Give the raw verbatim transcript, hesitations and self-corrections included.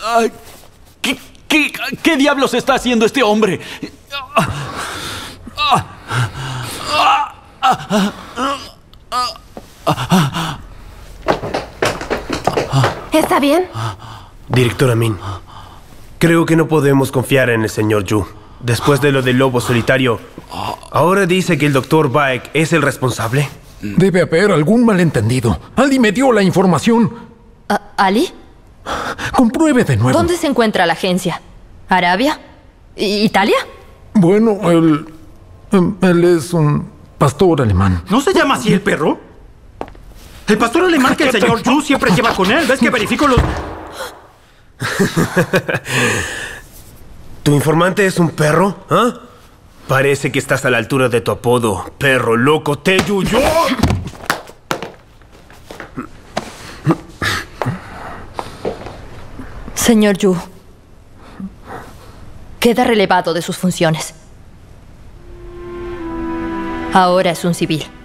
Uh, ¿qué, qué, ¿Qué diablos está haciendo este hombre? ¿Está bien? Director Amin, creo que no podemos confiar en el señor Yu. Después de lo del lobo solitario, ¿ahora dice que el doctor Baek es el responsable? Debe haber algún malentendido. Ali me dio la información. Uh, ¿Ali? Compruebe de nuevo. ¿Dónde se encuentra la agencia? ¿Arabia? ¿Italia? Bueno, él... Él es un pastor alemán. ¿No se llama así el perro? El pastor alemán que el señor Yu siempre lleva con él. ¿Ves que verifico los...? ¿Tu informante es un perro? ¿Ah? Parece que estás a la altura de tu apodo, perro loco Teyuyo. Señor Yu, queda relevado de sus funciones. Ahora es un civil.